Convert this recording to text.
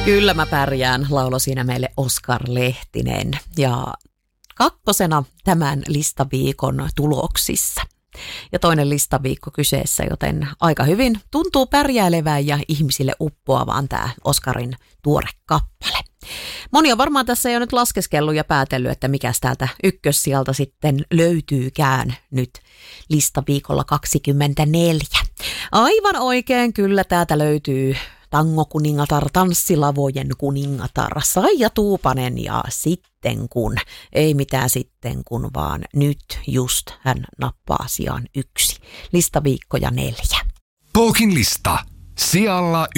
Kyllä mä pärjään, lauloi siinä meille Oskar Lehtinen. Ja kakkosena tämän listaviikon tuloksissa. Ja toinen listaviikko kyseessä, joten aika hyvin tuntuu pärjäilevän ja ihmisille uppoavaan tämä Oskarin tuore kappale. Moni on varmaan tässä jo nyt laskeskellut ja päätellyt, että mikäs täältä ykkössijalta sitten löytyykään nyt listaviikolla 24. Aivan oikein, kyllä täältä löytyy tangokuningatar, tanssilavojen kuningatar, Saija Tuupanen ja sitten kun, ei mitään sitten kun, vaan nyt just hän nappaa sijaan 1. Listaviikkoja 4. Pookin lista. Sijalla